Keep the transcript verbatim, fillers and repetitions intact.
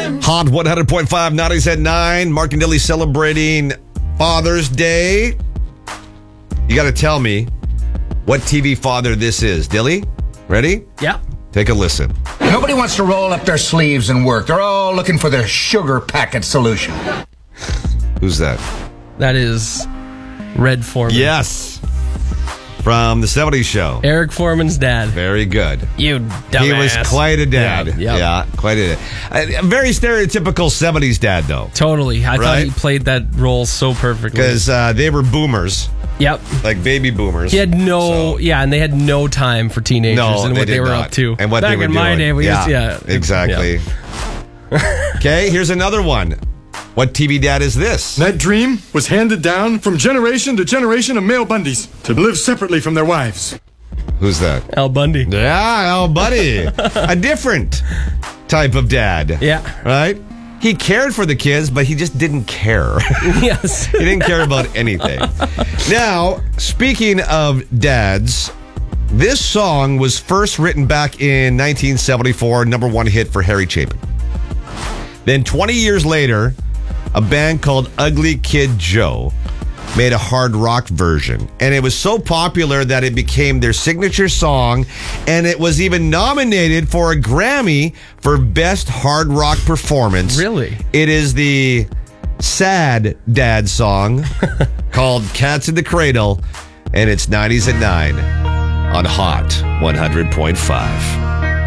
Hot one hundred point five, nineties at nine. Mark and Dilly celebrating Father's Day. You got to tell me what T V father this is. Dilly, ready? Yeah. Take a listen. Nobody wants to roll up their sleeves and work. They're all looking for their sugar packet solution. Who's that? That is Red Foreman. Yes. From the seventies show. Eric Foreman's dad. Very good. You dumbass. He was quite a dad. Yeah, yep. yeah quite a dad. A very stereotypical seventies dad, though. Totally. I right? thought he played that role so perfectly. Because uh, they were boomers. Yep. Like baby boomers. He had no, so. yeah, and they had no time for teenagers no, and they what they were not. up to. And what Back they were in doing. my day, we yeah, used to, yeah. Exactly. Yeah. Okay, here's another one. What T V dad is this? That dream was handed down from generation to generation of male Bundys to live separately from their wives. Who's that? Al Bundy. Yeah, Al Bundy. A different type of dad. Yeah. Right? He cared for the kids, but he just didn't care. Yes. He didn't care about anything. Now, speaking of dads, this song was first written back in nineteen seventy-four, number one hit for Harry Chapin. Then twenty years later, a band called Ugly Kid Joe made a hard rock version. And it was so popular that it became their signature song, and it was even nominated for a Grammy for Best Hard Rock Performance. Really? It is the sad dad song called Cats in the Cradle, and it's nineties at nine on Hot one hundred point five.